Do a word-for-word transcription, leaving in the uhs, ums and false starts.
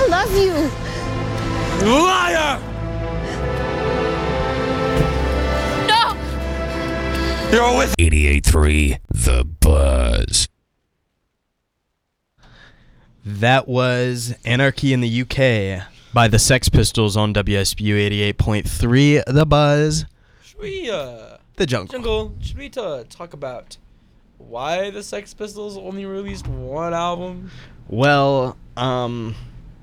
love you. Liar! No! You're with eighty-eight point three The Buzz. That was Anarchy in the U K by the Sex Pistols on W S B U eighty-eight point three The Buzz. Should we, uh... The Jungle. Jungle, should we uh, talk about why the Sex Pistols only released one album? Well, um,